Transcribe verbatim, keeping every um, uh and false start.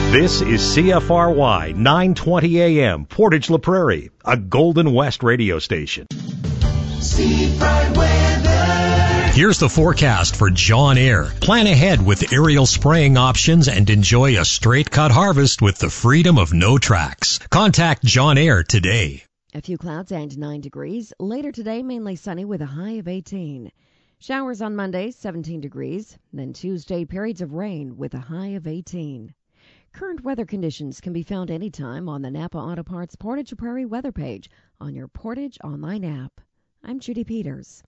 This is C F R Y nine twenty A M, Portage La Prairie, a Golden West radio station. Seafront weather. Here's the forecast for John Eyre. Plan ahead with aerial spraying options and enjoy a straight cut harvest with the freedom of no tracks. Contact John Eyre today. A few clouds and nine degrees. Later today, mainly sunny with a high of eighteen. Showers on Monday, seventeen degrees. Then Tuesday, periods of rain with a high of eighteen. Current weather conditions can be found anytime on the Napa Auto Parts Portage La Prairie weather page on your Portage online app. I'm Judy Peters.